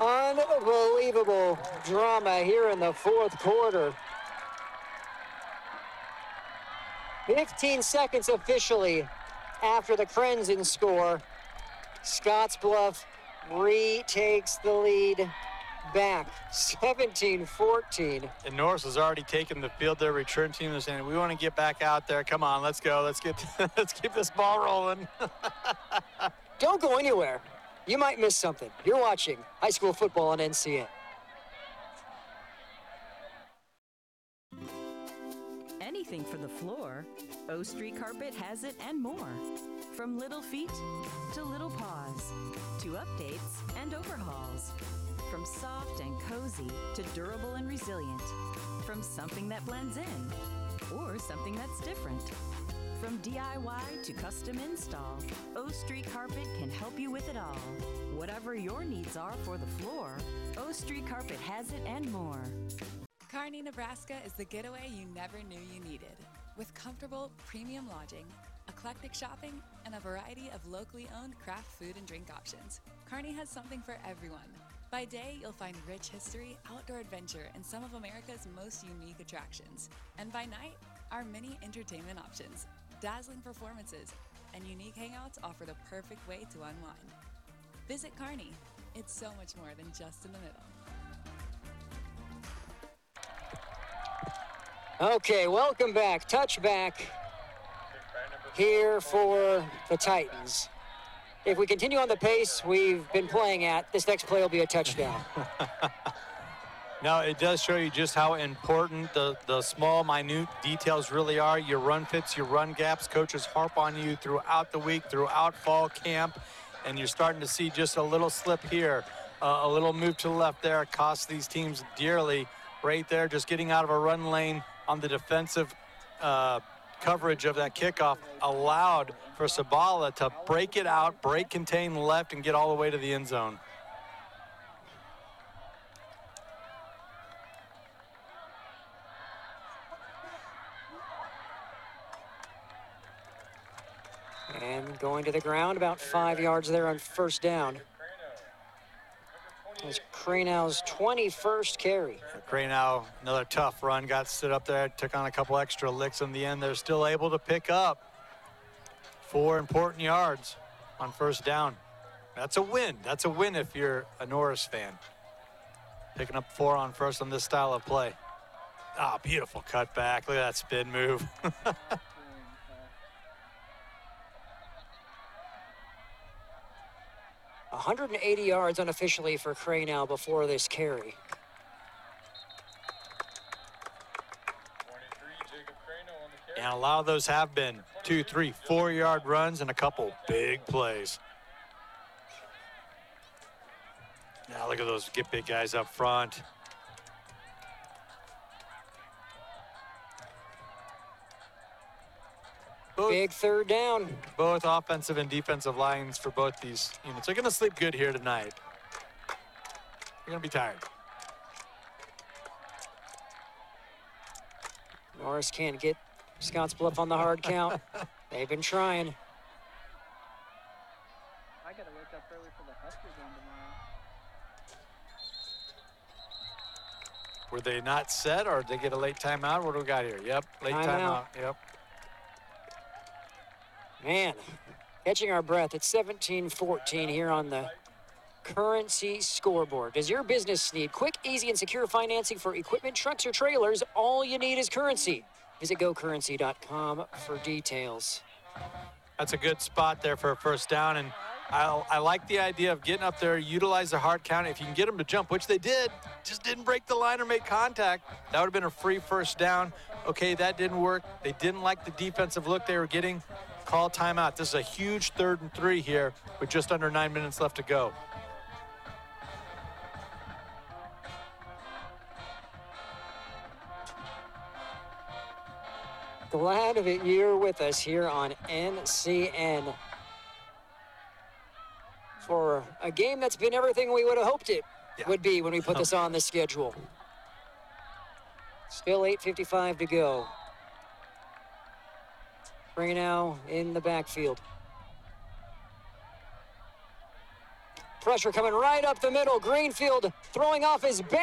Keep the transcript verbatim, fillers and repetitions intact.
Unbelievable drama here in the fourth quarter. fifteen seconds officially after the Crenson score. Scottsbluff retakes the lead back, seventeen fourteen. And Norris has already taken the field. Their return team is saying, we want to get back out there. Come on, let's go. Let's get let's keep this ball rolling. Don't go anywhere. You might miss something. You're watching high school football on N C N. Anything for the floor, O Street Carpet has it and more. From little feet to little paws, to updates and overhauls. From soft and cozy to durable and resilient. From something that blends in or something that's different. From D I Y to custom install, O Street Carpet can help you with it all. Whatever your needs are for the floor, O Street Carpet has it and more. Kearney, Nebraska is the getaway you never knew you needed. With comfortable, premium lodging, eclectic shopping, and a variety of locally owned craft food and drink options, Kearney has something for everyone. By day, you'll find rich history, outdoor adventure, and some of America's most unique attractions. And by night, our many entertainment options, dazzling performances, and unique hangouts offer the perfect way to unwind. Visit Kearney. It's so much more than just in the middle. Okay, welcome back. Touchback here for the Titans. If we continue on the pace we've been playing at, this next play will be a touchdown. Now, it does show you just how important the, the small, minute details really are. Your run fits, your run gaps. Coaches harp on you throughout the week, throughout fall camp, and you're starting to see just a little slip here, uh, a little move to the left there. Costs these teams dearly right there, just getting out of a run lane on the defensive uh, coverage of that kickoff allowed for Sabala to break it out, break contain left, and get all the way to the end zone. And going to the ground, about five yards there on first down. It's Cranow's twenty-first carry. Cranow, another tough run, got stood up there, took on a couple extra licks in the end. They're still able to pick up four important yards on first down. That's a win. That's a win if you're a Norris fan. Picking up four on first on this style of play. Ah, oh, beautiful cutback. Look at that spin move. one hundred eighty yards unofficially for Cranow before this carry. And a lot of those have been two, three, four-yard runs and a couple big plays. Now look at those get big guys up front. Both, big third down. Both offensive and defensive lines for both these units are going to sleep good here tonight. They're going to be tired. Norris can't get Scottsbluff on the hard count. They've been trying. I got to wake up early for the Husker game tomorrow. Were they not set, or did they get a late timeout? What do we got here? Yep, late timeout. Timeout. Yep. Man, catching our breath. It's seventeen fourteen here on the Currency scoreboard. Does your business need quick, easy, and secure financing for equipment, trucks, or trailers? All you need is Currency. Visit go currency dot com for details. That's a good spot there for a first down, and I, I like the idea of getting up there, utilize the hard count. If you can get them to jump, which they did, just didn't break the line or make contact, that would have been a free first down. Okay, that didn't work. They didn't like the defensive look they were getting. Call timeout. This is a huge third and three here with just under nine minutes left to go. Glad that you're with us here on N C N for a game that's been everything we would have hoped it yeah. would be when we put this on the schedule. Still eight fifty-five to go. Cranow in the backfield. Pressure coming right up the middle. Greenfield throwing off his back.